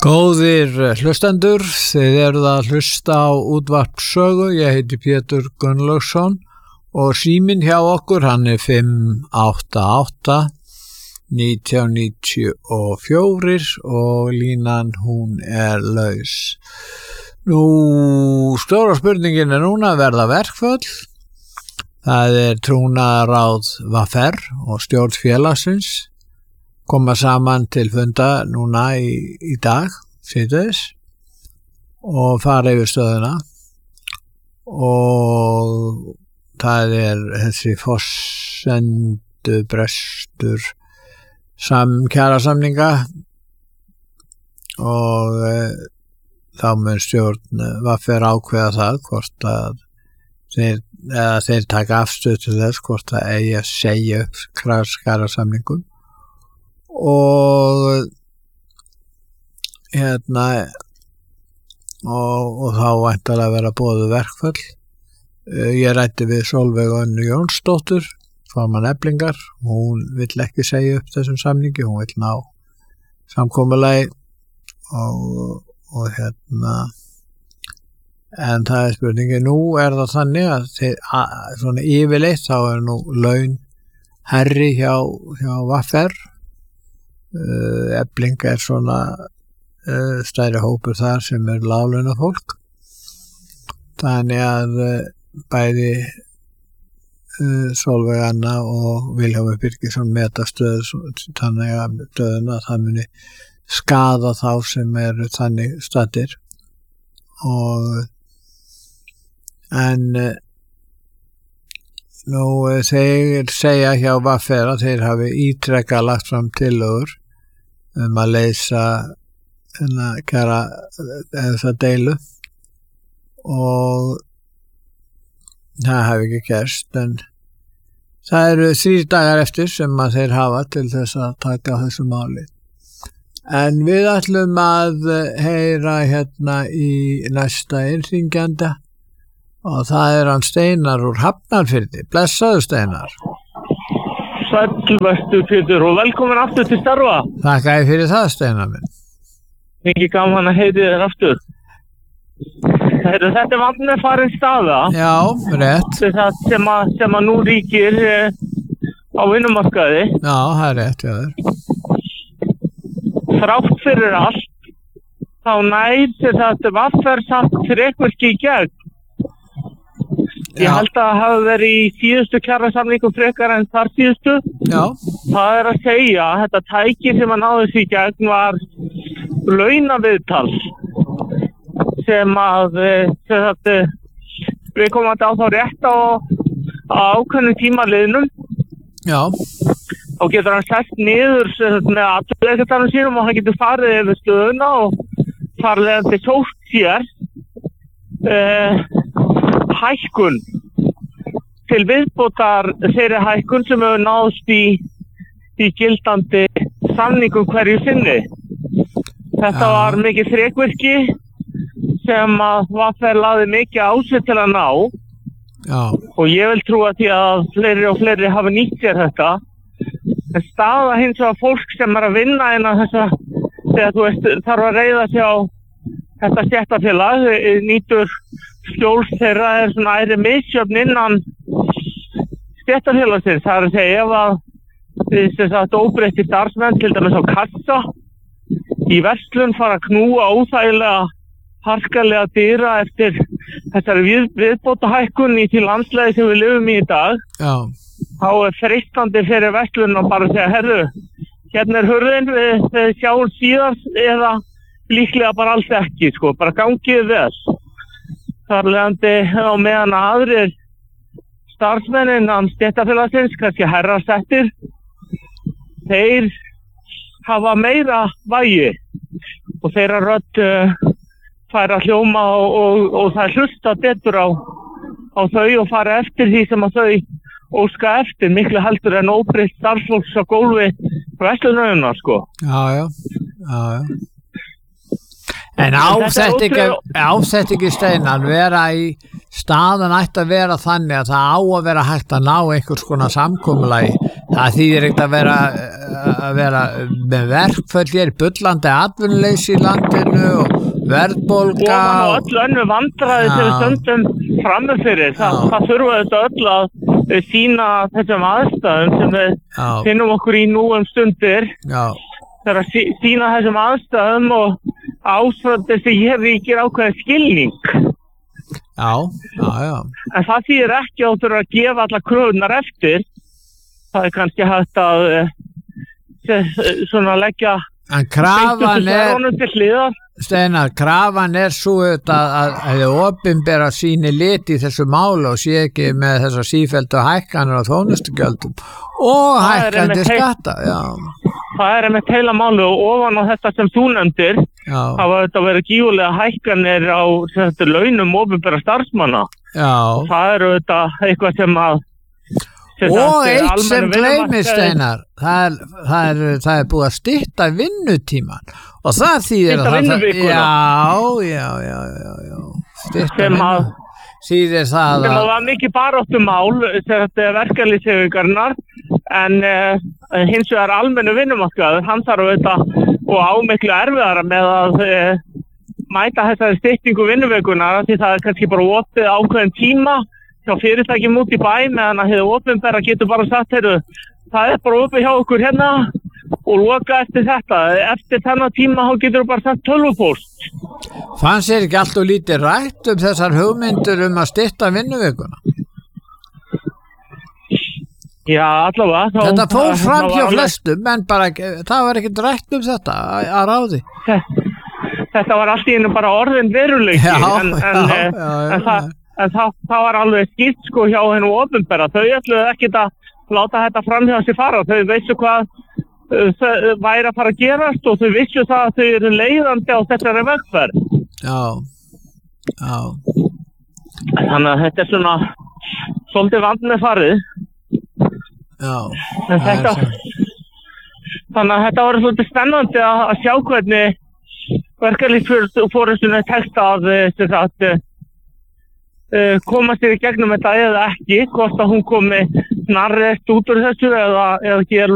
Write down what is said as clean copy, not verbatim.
Góðir hlustendur, þið eruð að hlusta á útvarp Sögu. Ég heiti Pétur Gunnlaugsson og síminn hjá okkur, hann er 588-1994 og línan hún er laus. Nú, stóra spurningin er núna að verða verkföll. Það er trúnaðarráð VR og stjórn félagsins koma saman til funda núna í dag, síðdegis, og fara yfir stöðuna og það er þessi forsendubrestur kjarasamninga og þá mun stjórn VR ákveða það hvort að þeir taka afstöð til þess hvort það eigi að segja upp kjarasamningum og og þá væntanlega vera boðuð verkföll. Ég ræddi við Sólveigu Önnu Jónsdóttur, formann Eflingar. Hún vill ekki segja upp þessum samningi, hún vill ná samkomulagi og en það er spurningi. Nú er það þannig að svona yfirleitt þá er nú laun hærri hjá VR. Efling er svona stærri hópur þar sem er láglauna fólk, þannig að bæði Sólveig Anna og Vilhjálmur Birgisson meta þannig að stöðuna að það muni skaða þá sem eru þannig staddir en nú þeir segja hjá VR að þeir hafi ítrekað lagt fram tillögur að leysa þessa deilu og það hafi ekki gerst, en það eru 3 dagar eftir sem að þeir hafa til þess að taka þessu máli. En við ætlum að heyra í næsta innringjanda og það er hann Steinar úr Hafnarfirði. Blessaðu Steinar. Sælvertu Pétur og velkomin aftur til starfa. Þakka ég fyrir það Steinar minn. Mikið gaman að heyri þér aftur. Þetta er vandmeð farin staða. Já, rétt. Það sem að nú ríkir á vinnumarkaði. Já, það er rétt, já þér. Þrátt fyrir allt, þá þetta VR samt þrekvirki í gegn. Ég held að það hafi verið í síðustu kjarasamningum frekar en þar síðustu. Já. Það er að segja að þetta tæki sem að náðu sig í gegn var launaviðtal sem að við komum að á þá rétt á ákveðnum tímaliðnum. Já. Og getur hann sett niður með atvinnuleikandanum sínum og hann getur farið yfir stöðuna og farið til sótt sér hækkun til viðbótar þeirri hækkun sem hefur náðst í gildandi samningum hverju sinni. Þetta var mikið þrekvirki sem að VR lagði mikið á sig til að ná. Já. Og ég vil trúa því að fleiri og fleiri hafa nýtt sér þetta. En staða hins vegar fólk sem er að vinna innan þessa, þegar þú veist, þarf að reiða sig á þetta stéttarfélag, nýtur skjóls þeirra er svona æri misjöfn innan stéttarfélagsins. Það er að segja ef að óbreytti starfsmenn, til dæmis á kassa, í verslun fara að knúa óþægilega harkalega dyra eftir þessari viðbótahækkun í því landslagi sem við lifum í dag. Já. Þá er freistandi fyrir verslun að bara segja, herru, hérna er hurðin, við sjáum síðast eða líklega bara alls ekki, bara gangið vel. Þar leiðandi á meðan aðrir starfsmenn innan stéttarfélagsins, kannski herrasettir, þeir hafa meira vægi og þeirra rödd fær að hljóma og það hlusta betur á þau og fara eftir því sem að þau óska eftir, miklu heldur en óbreytt starfsfólks á gólfi verslunarauðna, Já. En áþett ekki Steinar vera í staðan ætti að vera þannig að það á að vera hægt að ná einhvers konar samkomulagi það þýðir ekkert að vera með verkföll hér, bullandi atvinnuleysi í landinu og verðbólga og öllu önnur vandræði sem við stöndum frammi fyrir. Það þurfa þetta öll að sýna þessum aðstæðum sem við finnum okkur í nú stundir. Það að sýna þessum aðstæðum og ástæður sem hér ríkir ákveðin skilning. Já. En það þýðir ekki að þú þurfa að gefa alla kröfunar eftir. Það kannski hægt að svona leggja til hliðar. Steinar, krafan svo að þið opinbera síni lit í þessu máli og sé ekki með þessar sífelldu hækkanir og þjónustugjöldum og hækkandi skatta. Það einmitt heila máli og ofan á þetta sem þú nefndir hafa þetta verið gífurlega hækkanir á launum opinbera starfsmanna. Það þetta eitthvað sem að og eitt sem gleymist, Steinar, það búið að stytta vinnutíman og það þýðir að þýðir það að var mikið baráttumál verkalýðshreyfingarinnar en hins vegar almennu vinnumarkaður, hann þarf auðvitað og á miklu erfiðara með að mæta þessari styttingu vinnuvikunar því það kannski bara opið ákveðin tíma hjá fyrirtækjum út í bæ meðan að hið opinbera getur bara sagt það bara opið hjá okkur hérna og loka eftir þetta. Eftir þennan tíma þá getur þú bara sagt tölvupóst. Fannst þér ekki allt og lítið rætt þessar hugmyndir að stytta vinnuvikuna? Já, allavega. Þetta fór fram hjá flestum en bara það var ekkert rætt þetta að ráði. Þetta var allt í einu bara orðin veruleiki en það var alveg skýrt hjá hennu opinbera. Þau ætluðu ekkert að láta þetta fram hjá sig fara. Þau vissu hvað væri að fara að gerast og þau vissu það að þau eru leiðandi á þessari vegferð. Þannig að þetta svona svolítið vandmeð farið. Þannig að þetta var svolítið spennandi að sjá hvernig verkalýðsforystunni tekst að koma sér í gegnum þetta eða ekki, hvort að hún komi snarrest út úr þessu eða ekki